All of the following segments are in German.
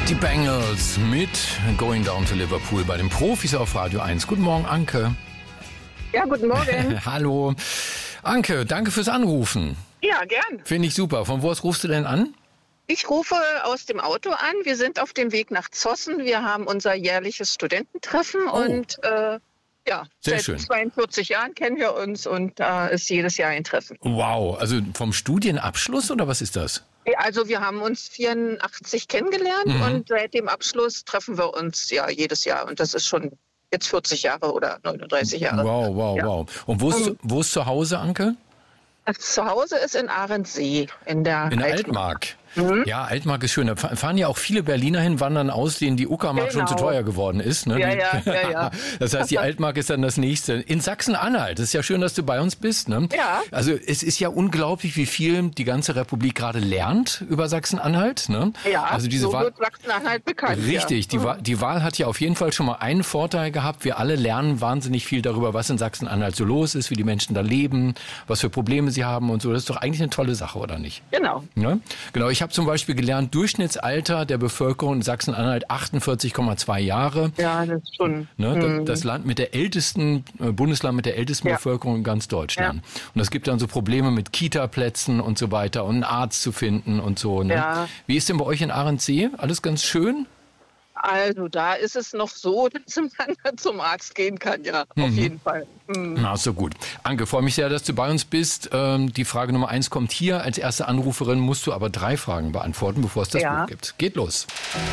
Die Bengals mit Going Down to Liverpool bei den Profis auf Radio 1. Guten Morgen, Anke. Ja, guten Morgen. Hallo. Anke, danke fürs Anrufen. Ja, gern. Finde ich super. Von wo aus rufst du denn an? Ich rufe aus dem Auto an. Wir sind auf dem Weg nach Zossen. Wir haben unser jährliches Studententreffen und Sehr seit schön. 42 Jahren kennen wir uns und da ist jedes Jahr ein Treffen. Wow, also vom Studienabschluss oder was ist das? Also wir haben uns 84 kennengelernt und seit dem Abschluss treffen wir uns ja jedes Jahr und das ist schon jetzt 40 Jahre oder 39 Jahre. Wow. Und wo ist zu Hause, Anke? Das Zuhause ist in Ahrensee in der Altmark. Ja, Altmark ist schön. Da fahren ja auch viele Berliner hin, wandern aus, denen die Uckermark schon zu teuer geworden ist. Ne? Ja. Das heißt, die Altmark ist dann das nächste. In Sachsen-Anhalt, das ist ja schön, dass du bei uns bist. Ne? Ja. Also es ist ja unglaublich, wie viel die ganze Republik gerade lernt über Sachsen-Anhalt. Ne? Ja, also diese so wird Sachsen-Anhalt bekannt. Richtig, ja. Die Wahl hat ja auf jeden Fall schon mal einen Vorteil gehabt. Wir alle lernen wahnsinnig viel darüber, was in Sachsen-Anhalt so los ist, wie die Menschen da leben, was für Probleme sie haben und so. Das ist doch eigentlich eine tolle Sache, oder nicht? Genau. Ja? Genau, ich habe zum Beispiel gelernt, Durchschnittsalter der Bevölkerung in Sachsen-Anhalt 48,2 Jahre. Ja, das ist schon. Ne, das Land mit der ältesten, Bundesland mit der ältesten Bevölkerung in ganz Deutschland. Ja. Und es gibt dann so Probleme mit Kita-Plätzen und so weiter und einen Arzt zu finden und so. Ne? Ja. Wie ist denn bei euch in Ahrensee? Alles ganz schön? Also da ist es noch so, dass man zum Arzt gehen kann, ja, auf jeden Fall. Na, so gut. Anke, freue mich sehr, dass du bei uns bist. Die Frage Nummer 1 kommt hier. Als erste Anruferin musst du aber 3 Fragen beantworten, bevor es das Buch gibt. Geht los.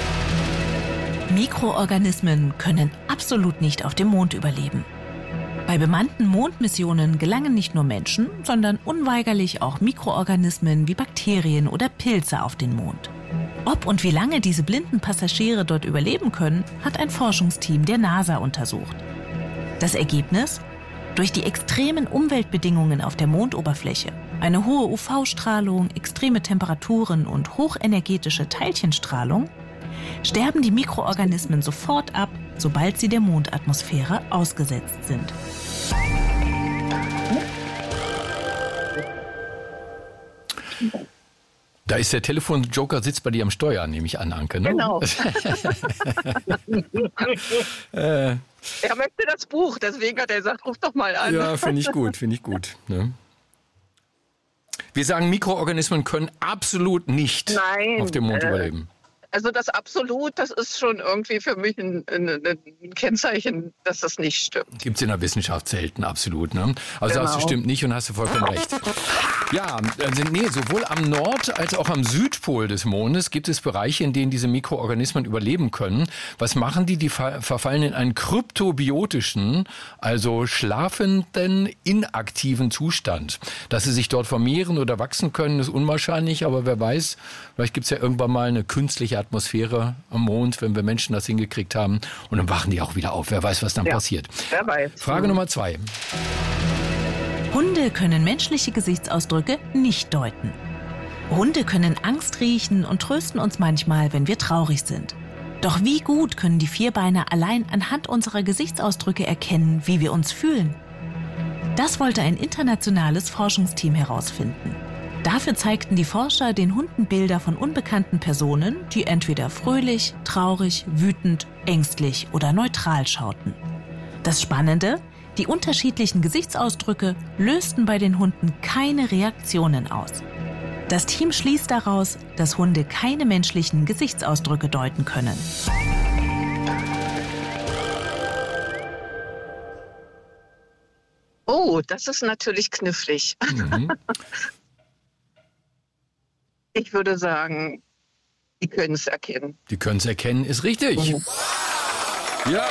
Mikroorganismen können absolut nicht auf dem Mond überleben. Bei bemannten Mondmissionen gelangen nicht nur Menschen, sondern unweigerlich auch Mikroorganismen wie Bakterien oder Pilze auf den Mond. Ob und wie lange diese blinden Passagiere dort überleben können, hat ein Forschungsteam der NASA untersucht. Das Ergebnis? Durch die extremen Umweltbedingungen auf der Mondoberfläche, eine hohe UV-Strahlung, extreme Temperaturen und hochenergetische Teilchenstrahlung, sterben die Mikroorganismen sofort ab, sobald sie der Mondatmosphäre ausgesetzt sind. Da ist der Telefonjoker, sitzt bei dir am Steuer, nehme ich an, Anke. Ne? Genau. Er möchte das Buch, deswegen hat er gesagt, ruf doch mal an. Ja, finde ich gut. Ne? Wir sagen, Mikroorganismen können absolut nicht auf dem Mond überleben. Also das absolut, das ist schon irgendwie für mich ein Kennzeichen, dass das nicht stimmt. Gibt es in der Wissenschaft selten, absolut. Ne? Also das stimmt nicht und hast du vollkommen recht. Ja, sowohl am Nord- als auch am Südpol des Mondes gibt es Bereiche, in denen diese Mikroorganismen überleben können. Was machen die? Die verfallen in einen kryptobiotischen, also schlafenden, inaktiven Zustand. Dass sie sich dort vermehren oder wachsen können, ist unwahrscheinlich, aber wer weiß, vielleicht gibt es ja irgendwann mal eine künstliche Atmosphäre am Mond, wenn wir Menschen das hingekriegt haben. Und dann wachen die auch wieder auf. Wer weiß, was dann passiert. Wer weiß. Frage Nummer 2. Hunde können menschliche Gesichtsausdrücke nicht deuten. Hunde können Angst riechen und trösten uns manchmal, wenn wir traurig sind. Doch wie gut können die Vierbeiner allein anhand unserer Gesichtsausdrücke erkennen, wie wir uns fühlen? Das wollte ein internationales Forschungsteam herausfinden. Dafür zeigten die Forscher den Hunden Bilder von unbekannten Personen, die entweder fröhlich, traurig, wütend, ängstlich oder neutral schauten. Das Spannende: Die unterschiedlichen Gesichtsausdrücke lösten bei den Hunden keine Reaktionen aus. Das Team schließt daraus, dass Hunde keine menschlichen Gesichtsausdrücke deuten können. Oh, das ist natürlich knifflig. Ich würde sagen, die können es erkennen. Die können es erkennen, ist richtig. Ja.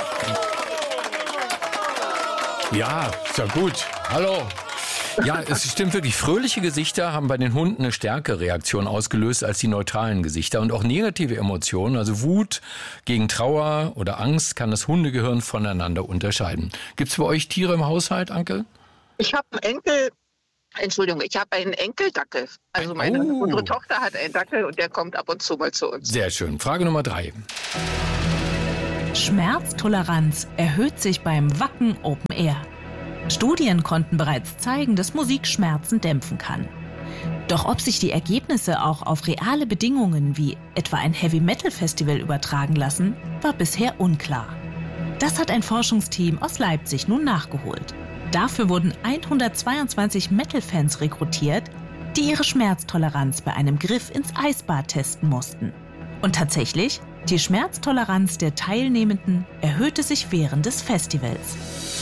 Ja, ist ja gut. Hallo. Ja, es stimmt wirklich. Fröhliche Gesichter haben bei den Hunden eine stärkere Reaktion ausgelöst als die neutralen Gesichter. Und auch negative Emotionen, also Wut gegen Trauer oder Angst, kann das Hundegehirn voneinander unterscheiden. Gibt es bei euch Tiere im Haushalt, Anke? Ich habe einen Enkeldackel. Also unsere Tochter hat einen Dackel und der kommt ab und zu mal zu uns. Sehr schön. Frage Nummer 3. Schmerztoleranz erhöht sich beim Wacken Open Air. Studien konnten bereits zeigen, dass Musik Schmerzen dämpfen kann. Doch ob sich die Ergebnisse auch auf reale Bedingungen wie etwa ein Heavy-Metal-Festival übertragen lassen, war bisher unklar. Das hat ein Forschungsteam aus Leipzig nun nachgeholt. Dafür wurden 122 Metal-Fans rekrutiert, die ihre Schmerztoleranz bei einem Griff ins Eisbad testen mussten. Und tatsächlich, die Schmerztoleranz der Teilnehmenden erhöhte sich während des Festivals.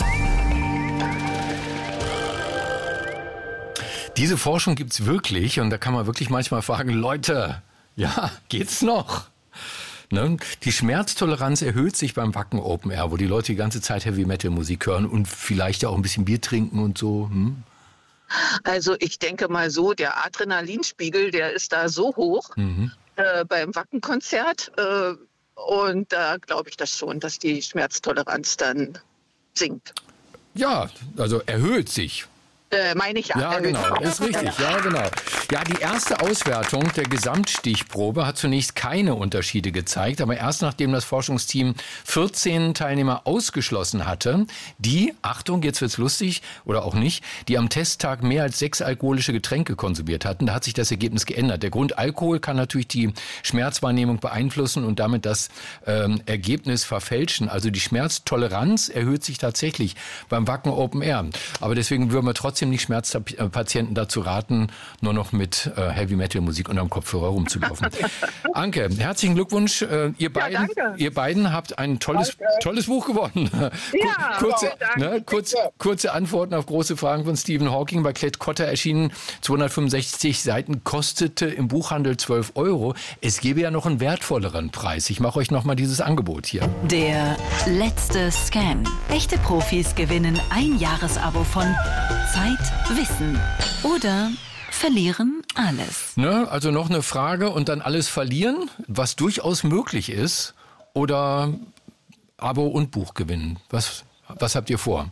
Diese Forschung gibt's wirklich und da kann man wirklich manchmal fragen, Leute, ja, geht's noch? Ne? Die Schmerztoleranz erhöht sich beim Wacken Open Air, wo die Leute die ganze Zeit Heavy-Metal-Musik hören und vielleicht auch ein bisschen Bier trinken und so. Also ich denke mal so, der Adrenalinspiegel, der ist da so hoch beim Wackenkonzert. Und da glaube ich das schon, dass die Schmerztoleranz dann sinkt. Ja, also erhöht sich. Meine ich ja. Ja, genau, ist richtig, ja, genau. Ja, die erste Auswertung der Gesamtstichprobe hat zunächst keine Unterschiede gezeigt, aber erst nachdem das Forschungsteam 14 Teilnehmer ausgeschlossen hatte, die, Achtung, jetzt wird's lustig oder auch nicht, die am Testtag mehr als 6 alkoholische Getränke konsumiert hatten, da hat sich das Ergebnis geändert. Der Grund Alkohol kann natürlich die Schmerzwahrnehmung beeinflussen und damit das Ergebnis verfälschen. Also die Schmerztoleranz erhöht sich tatsächlich beim Wacken Open Air. Aber deswegen würden wir trotzdem nicht Schmerzpatienten dazu raten, nur noch mit Heavy-Metal-Musik unterm Kopfhörer rumzulaufen. Anke, herzlichen Glückwunsch. Ihr beiden habt ein tolles Buch gewonnen. Ja, kurze Antworten auf große Fragen von Stephen Hawking. Bei Klett Cotta erschienen, 265 Seiten, kostete im Buchhandel 12 €. Es gäbe ja noch einen wertvolleren Preis. Ich mache euch nochmal dieses Angebot hier. Der letzte Scan. Echte Profis gewinnen ein Jahresabo von Zeit, Wissen oder verlieren alles. Ne, also noch eine Frage und dann alles verlieren, was durchaus möglich ist, oder Abo und Buch gewinnen. Was habt ihr vor?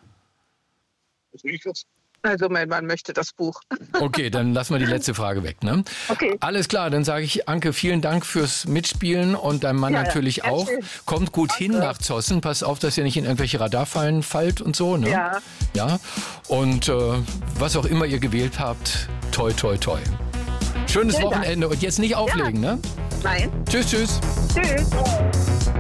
Also mein Mann möchte das Buch. Okay, dann lassen wir die letzte Frage weg. Ne? Okay. Alles klar, dann sage ich, Anke, vielen Dank fürs Mitspielen und deinem Mann natürlich auch. Schön. Kommt gut hin nach Zossen. Passt auf, dass ihr nicht in irgendwelche Radarfallen fallt und so. Ne? Ja. Ja. Und was auch immer ihr gewählt habt, toi, toi, toi. Schönes Wochenende und jetzt nicht auflegen, ne? Nein. Tschüss, tschüss. Tschüss.